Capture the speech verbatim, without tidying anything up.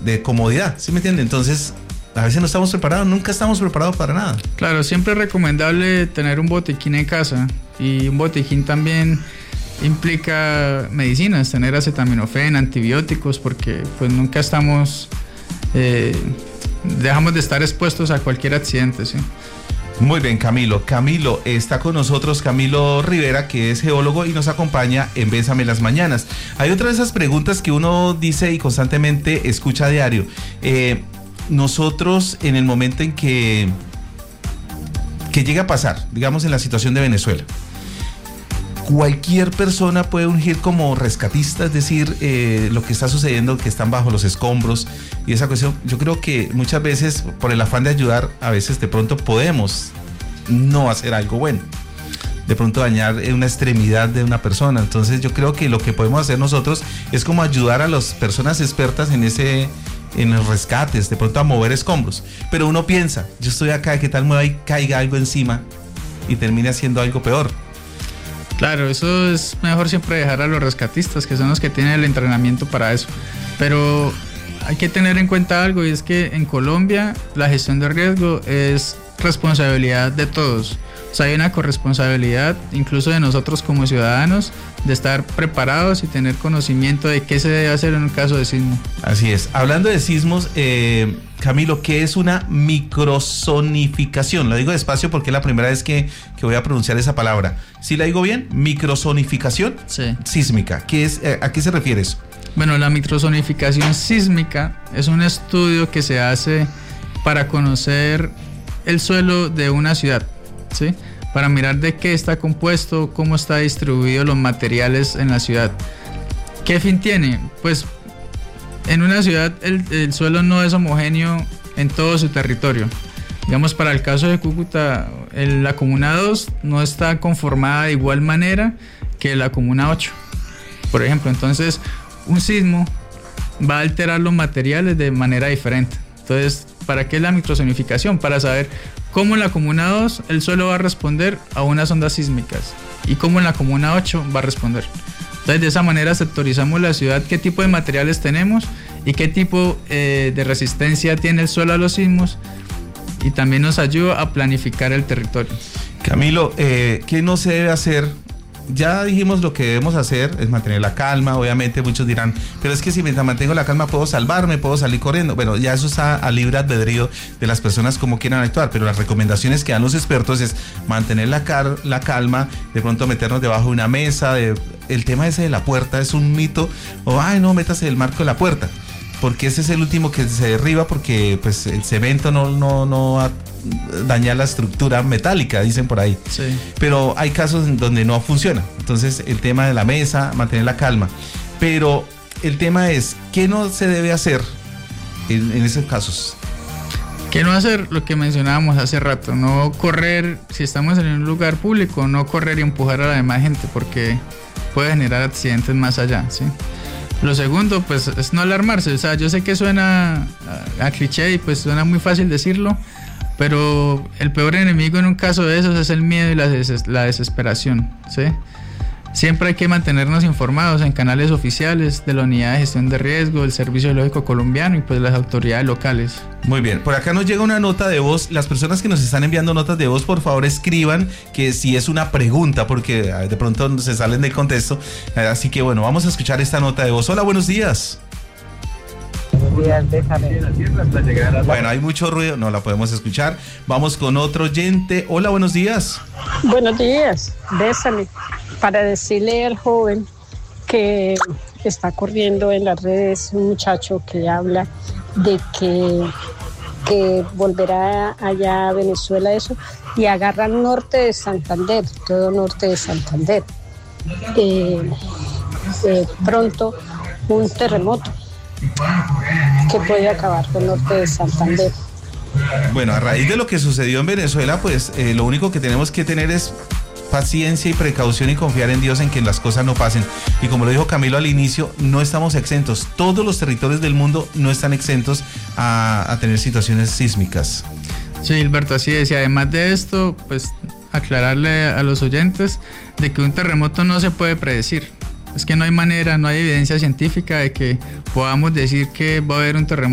de comodidad, ¿sí me entiende? Entonces, a veces no estamos preparados, nunca estamos preparados para nada. Claro, siempre es recomendable tener un botiquín en casa, y un botiquín también implica medicinas, tener acetaminofén, antibióticos, porque pues nunca estamos, eh, dejamos de estar expuestos a cualquier accidente, ¿sí? Muy bien, Camilo. Camilo, está con nosotros Camilo Rivera, que es geólogo y nos acompaña en Bésame las Mañanas. Hay otra de esas preguntas que uno dice y constantemente escucha a diario. Eh, nosotros, en el momento en que, que llega a pasar, digamos en la situación de Venezuela, cualquier persona puede ungir como rescatista, es decir, eh, lo que está sucediendo, que están bajo los escombros y esa cuestión. Yo creo que muchas veces, por el afán de ayudar, a veces de pronto podemos no hacer algo bueno, de pronto dañar una extremidad de una persona. Entonces yo creo que lo que podemos hacer nosotros es como ayudar a las personas expertas en ese, en los rescates, de pronto a mover escombros. Pero uno piensa, yo estoy acá, ¿qué tal me va y caiga algo encima y termine haciendo algo peor? Claro, eso es mejor siempre dejar a los rescatistas, que son los que tienen el entrenamiento para eso. Pero hay que tener en cuenta algo, y es que en Colombia la gestión de riesgo es responsabilidad de todos. O sea, hay una corresponsabilidad incluso de nosotros como ciudadanos de estar preparados y tener conocimiento de qué se debe hacer en un caso de sismo. Así es. Hablando de sismos, eh, Camilo, ¿qué es una microzonificación? Lo digo despacio porque es la primera vez que, que voy a pronunciar esa palabra. ¿Sí la digo bien? Microzonificación sí. Sísmica. ¿Qué es, eh, ¿A qué se refiere eso? Bueno, la microzonificación sísmica es un estudio que se hace para conocer el suelo de una ciudad, ¿sí? Para mirar de qué está compuesto, cómo está distribuido los materiales en la ciudad. ¿Qué fin tiene? Pues en una ciudad el, el suelo no es homogéneo en todo su territorio. Digamos, para el caso de Cúcuta, el, la Comuna dos no está conformada de igual manera que la Comuna ocho, por ejemplo. Entonces, un sismo va a alterar los materiales de manera diferente. Entonces, ¿para qué es la microzonificación? Para saber cómo en la Comuna dos el suelo va a responder a unas ondas sísmicas y cómo en la Comuna ocho va a responder. Entonces, de esa manera sectorizamos la ciudad, qué tipo de materiales tenemos y qué tipo eh, de resistencia tiene el suelo a los sismos, y también nos ayuda a planificar el territorio. Camilo, eh, ¿qué no se debe hacer? Ya dijimos lo que debemos hacer, es mantener la calma. Obviamente muchos dirán, pero es que si mientras mantengo la calma puedo salvarme, puedo salir corriendo. Bueno, ya eso está a libre albedrío de las personas como quieran actuar, pero las recomendaciones que dan los expertos es mantener la, cal, la calma, de pronto meternos debajo de una mesa. De, el tema ese de la puerta es un mito, o ay no, métase del marco de la puerta, porque ese es el último que se derriba, porque pues el cemento no, no, no va a dañar la estructura metálica, dicen por ahí. Sí. Pero hay casos en donde no funciona. Entonces el tema de la mesa, mantener la calma. Pero el tema es, ¿qué no se debe hacer en, en esos casos? ¿Qué no hacer? Lo que mencionábamos hace rato, no correr, si estamos en un lugar público, no correr y empujar a la demás gente, porque puede generar accidentes más allá, ¿sí? Lo segundo, pues, es no alarmarse. O sea, yo sé que suena a, a cliché y pues suena muy fácil decirlo, pero el peor enemigo en un caso de esos es el miedo y la, des- la desesperación, ¿sí? Siempre hay que mantenernos informados en canales oficiales de la Unidad de Gestión de Riesgo, del Servicio Geológico Colombiano y pues las autoridades locales. Muy bien, por acá nos llega una nota de voz. Las personas que nos están enviando notas de voz, por favor escriban que si es una pregunta, porque de pronto se salen del contexto. Así que bueno, vamos a escuchar esta nota de voz. Hola, buenos días. Buenos días, déjame. Bueno, hay mucho ruido, no la podemos escuchar. Vamos con otro oyente. Hola, buenos días. Buenos días, bésame. Para decirle al joven que está corriendo en las redes un muchacho que habla de que, que volverá allá a Venezuela, eso, y agarra norte de Santander, todo norte de Santander. Eh, eh, pronto un terremoto que puede acabar con norte de Santander. Bueno, a raíz de lo que sucedió en Venezuela, pues eh, lo único que tenemos que tener es paciencia y precaución y confiar en Dios en que las cosas no pasen. Y como lo dijo Camilo al inicio, no estamos exentos. Todos los territorios del mundo no están exentos a, a tener situaciones sísmicas. Sí, Gilberto, así es. Y además de esto, pues aclararle a los oyentes de que un terremoto no se puede predecir. Es que no hay manera, no hay evidencia científica de que podamos decir que va a haber un terremoto